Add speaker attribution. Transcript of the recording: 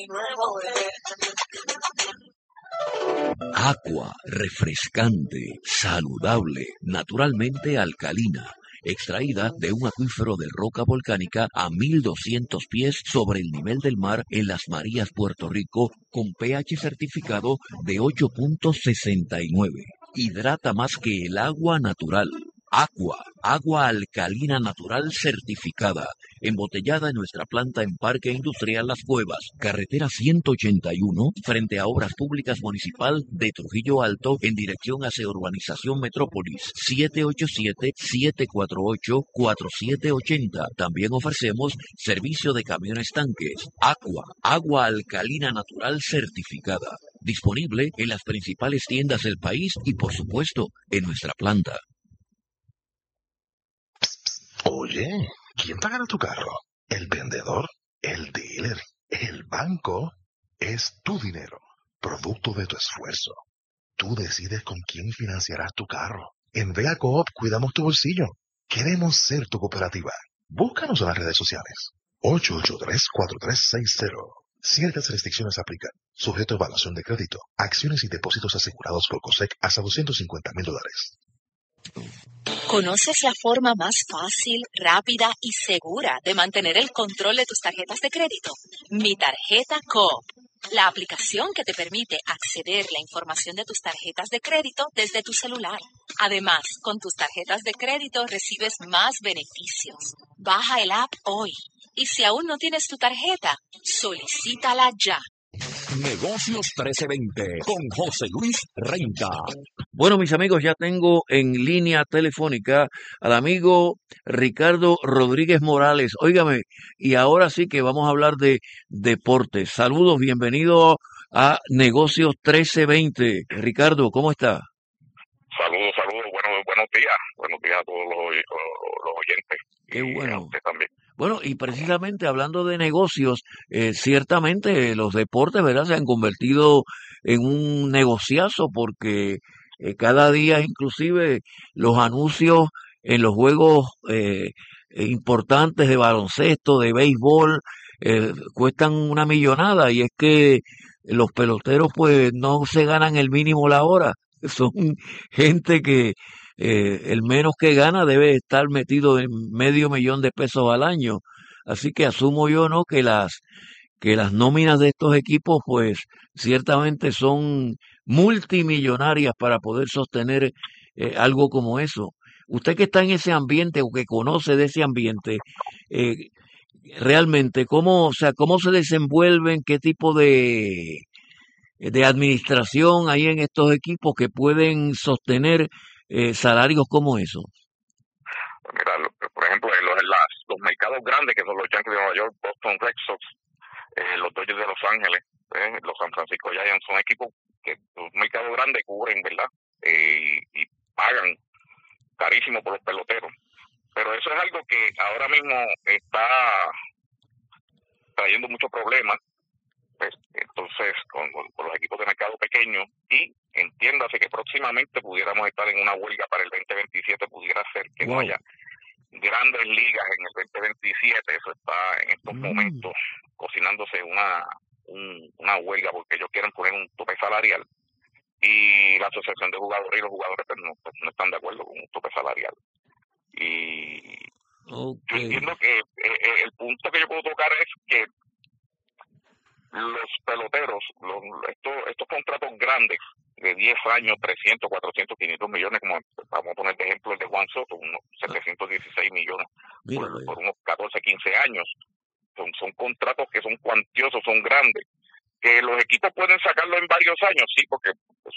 Speaker 1: Aqua, refrescante, saludable, naturalmente alcalina, extraída de un acuífero de roca volcánica a 1200 pies sobre el nivel del mar en Las Marías, Puerto Rico, con pH certificado de 8.69. Hidrata más que el agua natural. Aqua, agua alcalina natural certificada, embotellada en nuestra planta en Parque Industrial Las Cuevas, carretera 181, frente a Obras Públicas Municipal de Trujillo Alto, en dirección hacia Urbanización Metrópolis, 787-748-4780. También ofrecemos servicio de camiones tanques. Aqua, agua alcalina natural certificada, disponible en las principales tiendas del país y, por supuesto, en nuestra planta.
Speaker 2: Oye, ¿quién pagará tu carro? ¿El vendedor? ¿El dealer? ¿El banco? Es tu dinero, producto de tu esfuerzo. Tú decides con quién financiarás tu carro. En Vea Coop cuidamos tu bolsillo. Queremos ser tu cooperativa. Búscanos en las redes sociales. 883-4360. Ciertas restricciones aplican. Sujeto a evaluación de crédito. Acciones y depósitos asegurados por COSEC hasta $250,000.
Speaker 3: ¿Conoces la forma más fácil, rápida y segura de mantener el control de tus tarjetas de crédito? Mi Tarjeta Coop, la aplicación que te permite acceder a la información de tus tarjetas de crédito desde tu celular. Además, con tus tarjetas de crédito recibes más beneficios. Baja el app hoy. Y si aún no tienes tu tarjeta, solicítala ya.
Speaker 4: Negocios 1320 con José Luis Renta.
Speaker 1: Bueno, mis amigos, ya tengo en línea telefónica al amigo Ricardo Rodríguez Morales. Óigame, y ahora sí que vamos a hablar de deportes. Saludos, bienvenido a Negocios 1320. Ricardo, ¿cómo está?
Speaker 5: Saludos, buenos días a todos los oyentes.
Speaker 1: Qué bueno.
Speaker 5: A usted también.
Speaker 1: Bueno, y precisamente hablando de negocios, ciertamente los deportes, ¿verdad?, se han convertido en un negociazo porque cada día inclusive los anuncios en los juegos importantes de baloncesto, de béisbol, cuestan una millonada, y es que los peloteros pues no se ganan el mínimo la hora. Son gente que el menos que gana debe estar metido en $500,000 al año. Así que asumo yo, ¿no?, que las nóminas de estos equipos pues ciertamente son multimillonarias para poder sostener algo como eso. Usted que está en ese ambiente o que conoce de ese ambiente, realmente cómo se desenvuelven, qué tipo de administración hay en estos equipos que pueden sostener salarios como esos.
Speaker 5: Mira, por ejemplo, los mercados grandes, que son los Yankees de Nueva York, Boston Red Sox, los Dodgers de Los Ángeles, los San Francisco Giants, son equipos que los mercados grandes cubren, ¿verdad? Y pagan carísimo por los peloteros. Pero eso es algo que ahora mismo está trayendo muchos problemas. Pues, entonces, con los equipos de mercado pequeño, y entiéndase que próximamente pudiéramos estar en una huelga para el 2027, pudiera ser que no haya grandes ligas en el 2027, eso está en estos momentos cocinándose una huelga porque ellos quieren poner un tope salarial y la asociación de jugadores y los jugadores pues no están de acuerdo con un tope salarial. Y yo entiendo que el punto que yo puedo tocar es que los peloteros, estos contratos grandes de 10 años, 300, 400, 500 millones, como vamos a poner de ejemplo el de Juan Soto, unos 716 millones por unos 14, 15 años, son contratos que son cuantiosos, son grandes, que los equipos pueden sacarlo en varios años, sí, porque